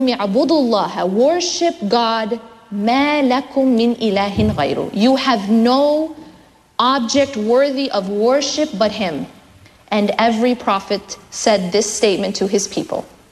الله, worship God, ما لكم من إله غيره. You have no object worthy of worship but him. And every prophet said this statement to his people.